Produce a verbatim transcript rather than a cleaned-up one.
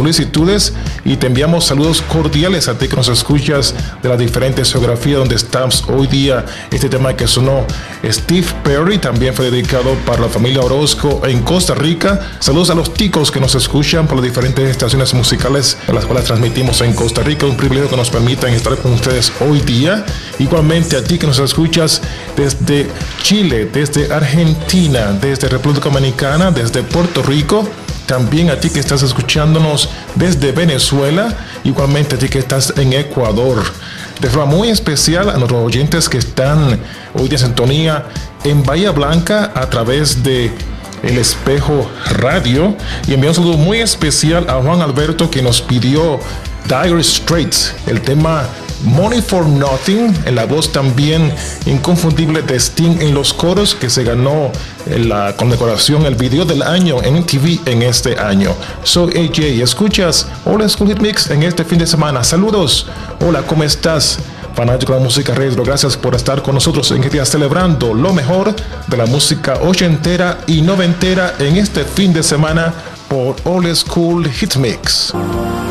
solicitudes y te enviamos saludos cordiales a ti que nos escuchas de las diferentes geografías donde estamos hoy día. Este tema que sonó Steve Perry también fue dedicado para la familia Orozco en Costa Rica. Saludos a los ticos que nos escuchan por las diferentes estaciones musicales a las cuales transmitimos en Costa Rica. Un privilegio que nos permitan estar con ustedes hoy día. Igualmente a ti que nos escuchas desde Chile, desde Argentina, desde República Dominicana, desde Puerto Rico. También a ti que estás escuchándonos desde Venezuela, igualmente a ti que estás en Ecuador. De forma muy especial a nuestros oyentes que están hoy de sintonía en Bahía Blanca a través de El Espejo Radio. Y envío un saludo muy especial a Juan Alberto que nos pidió Dire Straits, el tema Money for Nothing, en la voz también inconfundible de Sting en los coros, que se ganó la condecoración, el video del año en M T V en este año. Soy A J, escuchas Old School Hit Mix en este fin de semana. Saludos, hola, ¿cómo estás? Fanático de la música retro, gracias por estar con nosotros en este día celebrando lo mejor de la música ochentera y noventera en este fin de semana por Old School Hit Mix.